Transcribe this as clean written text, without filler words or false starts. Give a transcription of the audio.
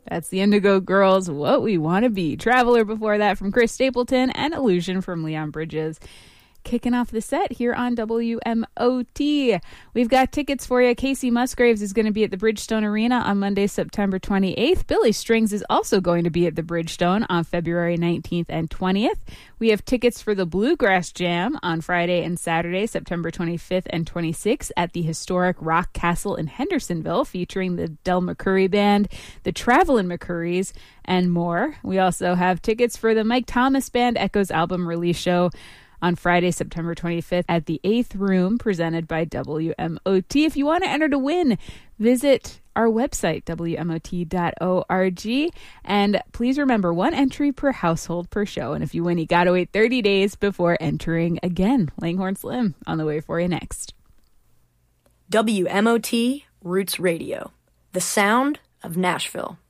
That's the Indigo Girls, What We Want to Be. Traveler before that from Chris Stapleton, and Illusion from Leon Bridges. Kicking off the set here on WMOT. We've got tickets for you. Casey Musgraves is going to be at the Bridgestone Arena on Monday, September 28th. Billy Strings is also going to be at the Bridgestone on February 19th and 20th. We have tickets for the Bluegrass Jam on Friday and Saturday, September 25th and 26th at the historic Rock Castle in Hendersonville, featuring the Del McCoury Band, the Travelin' McCourys, and more. We also have tickets for the Mike Thomas Band Echoes album release show on Friday, September 25th at the 8th Room, presented by WMOT. If you want to enter to win, visit our website, WMOT.org. And please remember, 1 entry per household per show. And if you win, you got to wait 30 days before entering again. Langhorne Slim on the way for you next. WMOT Roots Radio, the sound of Nashville.